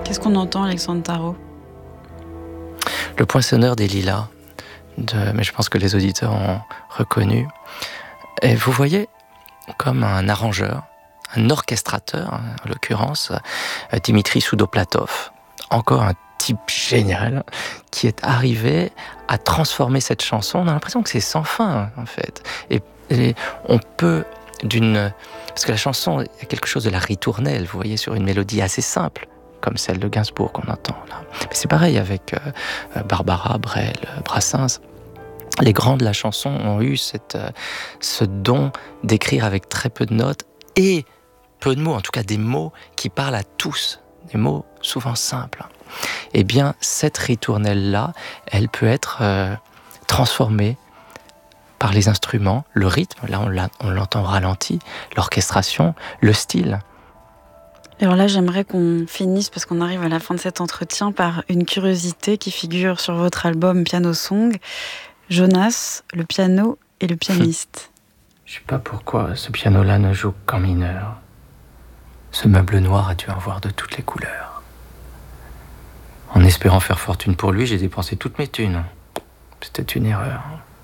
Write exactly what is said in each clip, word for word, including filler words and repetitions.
Qu'est-ce qu'on entend, Alexandre Tarot ? Le Poinçonneur des Lilas, de, mais je pense que les auditeurs ont reconnu. Et vous voyez, comme un arrangeur, un orchestrateur, en l'occurrence, Dimitri Soudoplatov, encore un type génial, qui est arrivé à transformer cette chanson. On a l'impression que c'est sans fin, en fait. Et, et on peut, d'une... Parce que la chanson, il y a quelque chose de la ritournelle, vous voyez, sur une mélodie assez simple, comme celle de Gainsbourg qu'on entend là. Mais c'est pareil avec euh, Barbara, Brel, Brassens. Les grands de la chanson ont eu cette, euh, ce don d'écrire avec très peu de notes et peu de mots, en tout cas des mots qui parlent à tous, des mots souvent simples. Eh bien, cette ritournelle-là, elle peut être euh, transformée par les instruments, le rythme, là on, l'a, on l'entend ralenti, l'orchestration, le style. Alors là, j'aimerais qu'on finisse, parce qu'on arrive à la fin de cet entretien, par une curiosité qui figure sur votre album Piano Song. Jonas, le piano et le pianiste. Je ne sais pas pourquoi ce piano-là ne joue qu'en mineur. Ce meuble noir a dû en voir de toutes les couleurs. En espérant faire fortune pour lui, j'ai dépensé toutes mes thunes. C'était une erreur.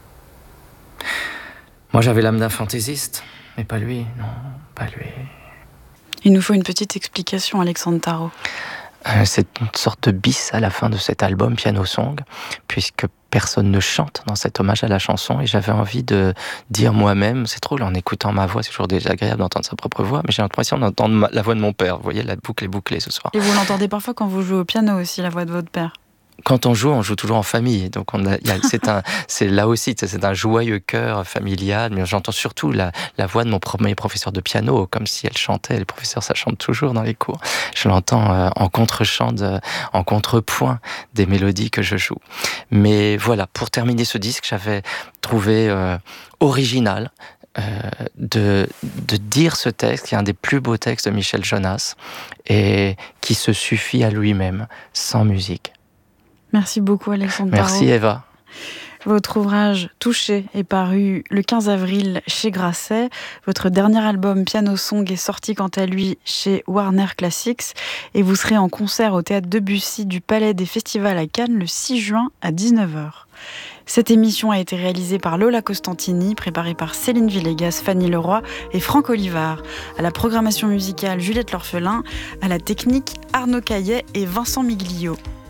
Moi, j'avais l'âme d'un fantaisiste, mais pas lui, non, pas lui. Il nous faut une petite explication, Alexandre Tarot. Euh, c'est une sorte de bis à la fin de cet album Piano Song, puisque personne ne chante dans cet hommage à la chanson, et j'avais envie de dire moi-même, c'est drôle en écoutant ma voix, c'est toujours désagréable d'entendre sa propre voix, mais j'ai l'impression d'entendre la voix de mon père. Vous voyez, la boucle est bouclée ce soir. Et vous l'entendez parfois quand vous jouez au piano aussi, la voix de votre père? Quand on joue, on joue toujours en famille. Donc on a, y a, c'est un, c'est là aussi, c'est un joyeux chœur familial. Mais j'entends surtout la, la voix de mon premier professeur de piano, comme si elle chantait. Le professeur, ça chante toujours dans les cours. Je l'entends euh, en contre-chant, de, en contrepoint des mélodies que je joue. Mais voilà, pour terminer ce disque, j'avais trouvé euh, original euh, de, de dire ce texte, qui est un des plus beaux textes de Michel Jonas, et qui se suffit à lui-même, sans musique. Merci beaucoup, Alexandre Tarot. Merci, Eva. Votre ouvrage Touché est paru le quinze avril chez Grasset. Votre dernier album Piano Song est sorti quant à lui chez Warner Classics. Et vous serez en concert au Théâtre Debussy du Palais des Festivals à Cannes le six juin à dix-neuf heures. Cette émission a été réalisée par Lola Costantini, préparée par Céline Villegas, Fanny Leroy et Franck Olivard. À la programmation musicale, Juliette L'Orphelin. À la technique, Arnaud Caillet et Vincent Miglio.